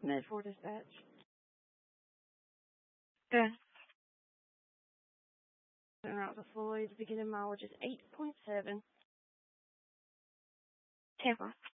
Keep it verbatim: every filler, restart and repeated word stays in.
Mid four dispatch. Good. En route to Floyd, beginning mileage is eight point seven. Tampa.